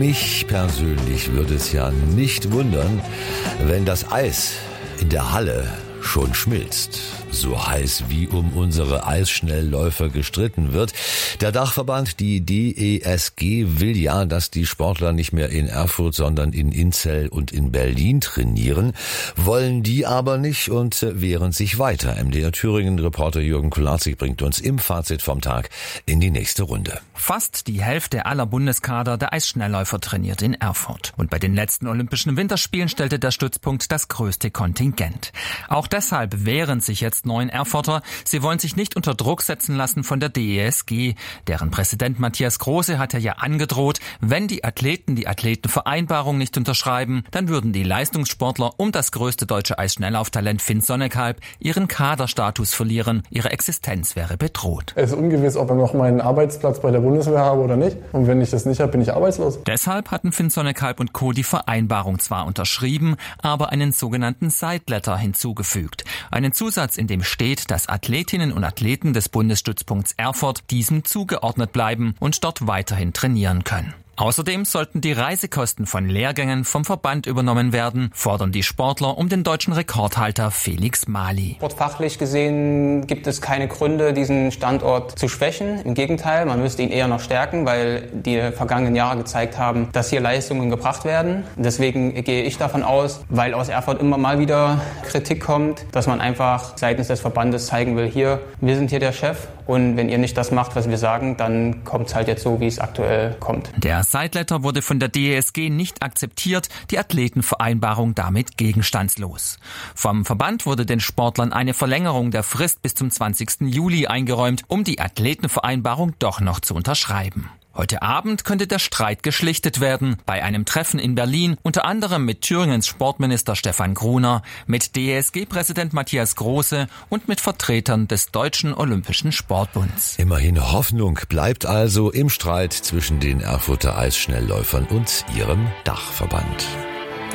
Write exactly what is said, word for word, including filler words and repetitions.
Mich persönlich würde es ja nicht wundern, wenn das Eis in der Halle schon schmilzt. So heiß wie um unsere Eisschnellläufer gestritten wird. Der Dachverband, die D E S G, will ja, dass die Sportler nicht mehr in Erfurt, sondern in Inzell und in Berlin trainieren. Wollen die aber nicht und wehren sich weiter. M D R Thüringen-Reporter Jürgen Kularzig bringt uns im Fazit vom Tag in die nächste Runde. Fast die Hälfte aller Bundeskader der Eisschnellläufer trainiert in Erfurt. Und bei den letzten Olympischen Winterspielen stellte der Stützpunkt das größte Kontingent. Auch deshalb wehren sich jetzt neun Erfurter. Sie wollen sich nicht unter Druck setzen lassen von der D E S G. Deren Präsident Matthias Große hat ja angedroht, wenn die Athleten die Athletenvereinbarung nicht unterschreiben, dann würden die Leistungssportler um das größte deutsche Eisschnelllauftalent Finn Sonnekalb ihren Kaderstatus verlieren. Ihre Existenz wäre bedroht. Es ist ungewiss, ob ich noch meinen Arbeitsplatz bei der Bundeswehr habe oder nicht. Und wenn ich das nicht habe, bin ich arbeitslos. Deshalb hatten Finn Sonnekalb und Co. die Vereinbarung zwar unterschrieben, aber einen sogenannten Side-Letter hinzugefügt. Einen Zusatz, in dem steht, dass Athletinnen und Athleten des Bundesstützpunkts Erfurt diesem zugeordnet bleiben und dort weiterhin trainieren können. Außerdem sollten die Reisekosten von Lehrgängen vom Verband übernommen werden, fordern die Sportler um den deutschen Rekordhalter Felix Mali. Sportfachlich gesehen gibt es keine Gründe, diesen Standort zu schwächen. Im Gegenteil, man müsste ihn eher noch stärken, weil die vergangenen Jahre gezeigt haben, dass hier Leistungen gebracht werden. Deswegen gehe ich davon aus, weil aus Erfurt immer mal wieder Kritik kommt, dass man einfach seitens des Verbandes zeigen will, hier, wir sind hier der Chef und wenn ihr nicht das macht, was wir sagen, dann kommt es halt jetzt so, wie es aktuell kommt. Der Side-Letter wurde von der D E S G nicht akzeptiert, die Athletenvereinbarung damit gegenstandslos. Vom Verband wurde den Sportlern eine Verlängerung der Frist bis zum zwanzigsten Juli eingeräumt, um die Athletenvereinbarung doch noch zu unterschreiben. Heute Abend könnte der Streit geschlichtet werden, bei einem Treffen in Berlin, unter anderem mit Thüringens Sportminister Stefan Gruner, mit D E S G-Präsident Matthias Große und mit Vertretern des Deutschen Olympischen Sportbunds. Immerhin Hoffnung bleibt also im Streit zwischen den Erfurter Eisschnellläufern und ihrem Dachverband.